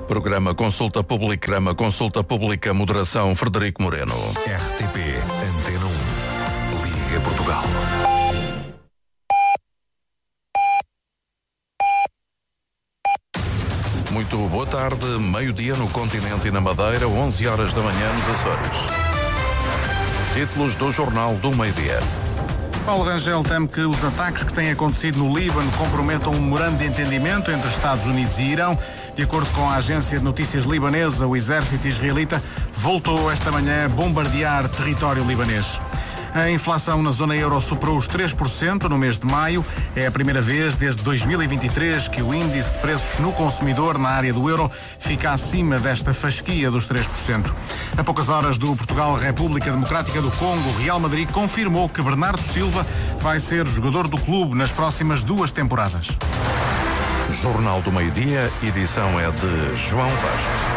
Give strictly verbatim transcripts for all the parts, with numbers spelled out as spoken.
Programa Consulta Pública, Programa Consulta Pública, moderação Frederico Moreno. R T P, Antena um, Liga Portugal. Muito boa tarde, meio-dia no continente e na Madeira, onze horas da manhã nos Açores. Títulos do Jornal do Meio-Dia. Paulo Rangel teme que os ataques que têm acontecido no Líbano comprometam um memorando de entendimento entre Estados Unidos e Irão. De acordo com a agência de notícias libanesa, o exército israelita voltou esta manhã a bombardear território libanês. A inflação na zona euro superou os três por cento no mês de maio. É a primeira vez desde dois mil e vinte e três que o índice de preços no consumidor na área do euro fica acima desta fasquia dos três por cento. A poucas horas do Portugal-República Democrática do Congo, o Real Madrid confirmou que Bernardo Silva vai ser jogador do clube nas próximas duas temporadas. Jornal do Meio-Dia, edição é de João Vasco.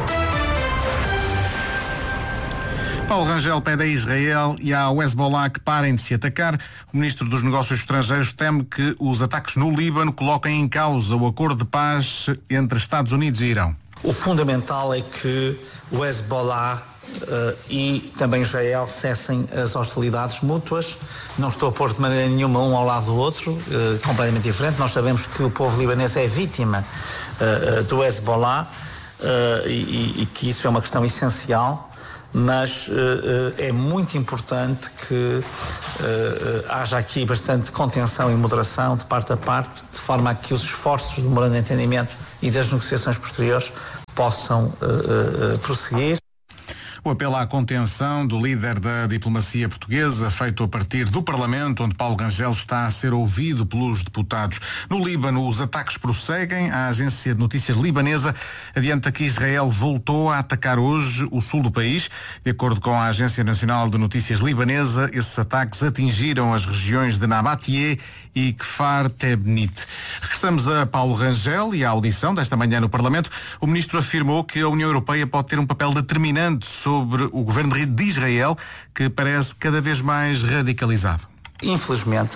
Paulo Rangel pede a Israel e ao Hezbollah que parem de se atacar. O ministro dos Negócios Estrangeiros teme que os ataques no Líbano coloquem em causa o acordo de paz entre Estados Unidos e Irão. O fundamental é que o Hezbollah uh, e também Israel cessem as hostilidades mútuas. Não estou a pôr de maneira nenhuma um ao lado do outro, uh, completamente diferente. Nós sabemos que o povo libanês é vítima uh, uh, do Hezbollah uh, e, e que isso é uma questão essencial. Mas uh, uh, é muito importante que uh, uh, haja aqui bastante contenção e moderação de parte a parte, de forma a que os esforços do memorando de entendimento e das negociações posteriores possam uh, uh, prosseguir. O apelo à contenção do líder da diplomacia portuguesa, feito a partir do Parlamento, onde Paulo Rangel está a ser ouvido pelos deputados. No Líbano, os ataques prosseguem. A agência de notícias libanesa adianta que Israel voltou a atacar hoje o sul do país. De acordo com a Agência Nacional de Notícias libanesa, esses ataques atingiram as regiões de Nabatie e Kfar Tebnit. Regressamos a Paulo Rangel e à audição desta manhã no Parlamento. O ministro afirmou que a União Europeia pode ter um papel determinante sobre o governo de Israel, que parece cada vez mais radicalizado. Infelizmente,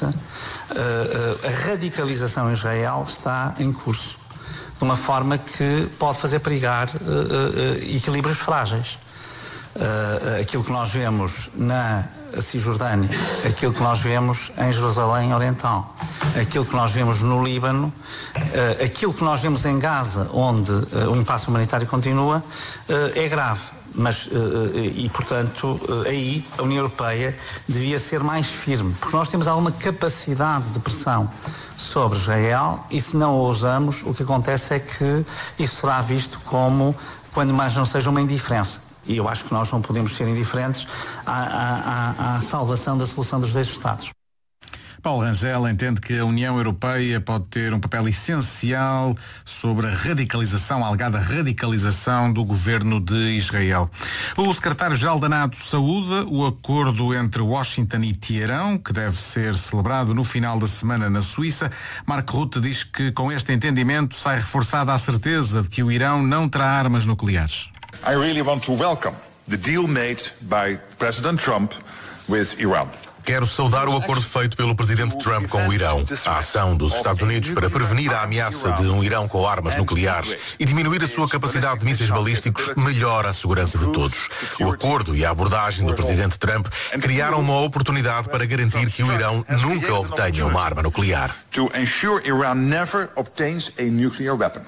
a radicalização em Israel está em curso, de uma forma que pode fazer perigar equilíbrios frágeis. Aquilo que nós vemos na Cisjordânia, aquilo que nós vemos em Jerusalém Oriental, aquilo que nós vemos no Líbano, aquilo que nós vemos em Gaza, onde o impasse humanitário continua, é grave. Mas, e portanto, aí a União Europeia devia ser mais firme, porque nós temos alguma capacidade de pressão sobre Israel e se não a usamos, o que acontece é que isso será visto como, quando mais não seja, uma indiferença. E eu acho que nós não podemos ser indiferentes à, à, à salvação da solução dos dois Estados. Paulo Rangel entende que a União Europeia pode ter um papel essencial sobre a radicalização, a alegada radicalização do governo de Israel. O secretário-geral da NATO saúda o acordo entre Washington e Teherão, que deve ser celebrado no final da semana na Suíça. Mark Rutte diz que com este entendimento sai reforçada a certeza de que o Irão não terá armas nucleares. I really want to welcome the deal made by President Trump with Iran. Quero saudar o acordo feito pelo presidente Trump com o Irão. A ação dos Estados Unidos para prevenir a ameaça de um Irão com armas nucleares e diminuir a sua capacidade de mísseis balísticos melhora a segurança de todos. O acordo e a abordagem do presidente Trump criaram uma oportunidade para garantir que o Irão nunca obtenha uma arma nuclear. To ensure Iran never obtains a nuclear weapon.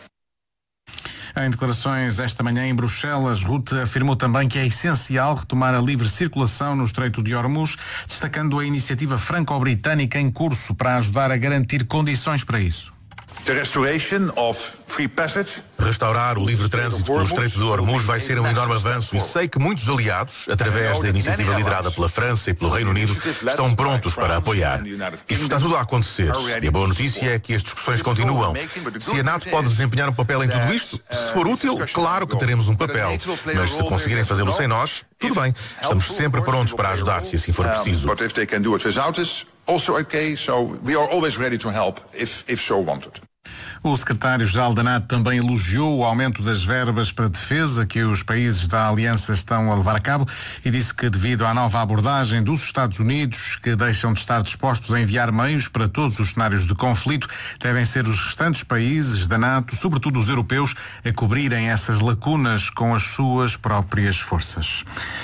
Em declarações esta manhã em Bruxelas, Rutte afirmou também que é essencial retomar a livre circulação no Estreito de Hormuz, destacando a iniciativa franco-britânica em curso para ajudar a garantir condições para isso. The restoration of free passage. Restaurar o livre trânsito pelo Estreito de Hormuz vai ser um enorme avanço e sei que muitos aliados, através da iniciativa liderada pela França e pelo Reino Unido, estão prontos para apoiar. Isto está tudo a acontecer e a boa notícia é que as discussões continuam. Se a NATO pode desempenhar um papel em tudo isto, se for útil, claro que teremos um papel. Mas se conseguirem fazê-lo sem nós, tudo bem. Estamos sempre prontos para ajudar se assim for preciso. Also okay, so we are always ready to help if, if so wanted. O secretário-geral da NATO também elogiou o aumento das verbas para a defesa que os países da Aliança estão a levar a cabo e disse que, devido à nova abordagem dos Estados Unidos, que deixam de estar dispostos a enviar meios para todos os cenários de conflito, devem ser os restantes países da NATO, sobretudo os europeus, a cobrirem essas lacunas com as suas próprias forças.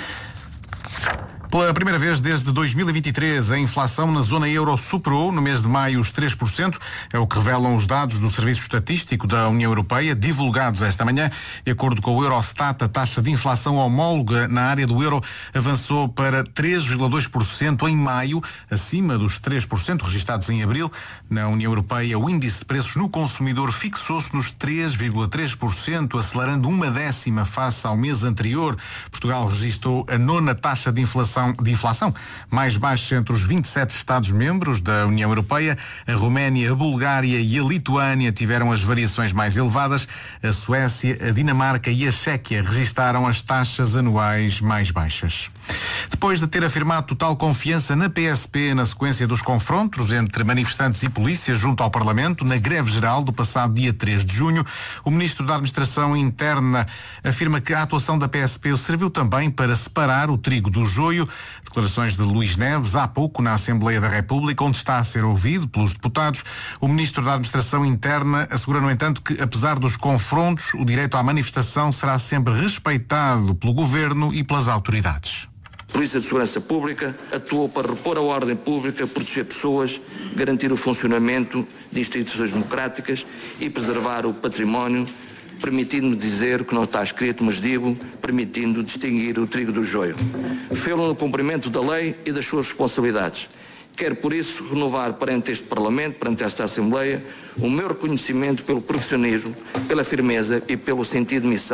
Pela primeira vez desde dois mil e vinte e três, a inflação na zona euro superou no mês de maio os três por cento, é o que revelam os dados do Serviço Estatístico da União Europeia, divulgados esta manhã. De acordo com o Eurostat, a taxa de inflação homóloga na área do euro avançou para três vírgula dois por cento em maio, acima dos três por cento registados em abril. Na União Europeia, o índice de preços no consumidor fixou-se nos três vírgula três por cento, acelerando uma décima face ao mês anterior. Portugal registrou a nona taxa de inflação de inflação mais baixa entre os vinte e sete Estados-membros da União Europeia. A Roménia, a Bulgária e a Lituânia tiveram as variações mais elevadas. A Suécia, a Dinamarca e a Chequia registaram as taxas anuais mais baixas. Depois de ter afirmado total confiança na P S P na sequência dos confrontos entre manifestantes e polícia junto ao Parlamento, na greve geral do passado dia três de junho, o Ministro da Administração Interna afirma que a atuação da P S P serviu também para separar o trigo do joio. Declarações de Luís Neves há pouco na Assembleia da República, onde está a ser ouvido pelos deputados. O Ministro da Administração Interna assegura, no entanto, que apesar dos confrontos, o direito à manifestação será sempre respeitado pelo Governo e pelas autoridades. A Polícia de Segurança Pública atuou para repor a ordem pública, proteger pessoas, garantir o funcionamento de instituições democráticas e preservar o património, permitindo-me dizer que não está escrito, mas digo, permitindo distinguir o trigo do joio. Fê-lo no cumprimento da lei e das suas responsabilidades. Quero, por isso, renovar perante este Parlamento, perante esta Assembleia, o meu reconhecimento pelo profissionalismo, pela firmeza e pelo sentido de missão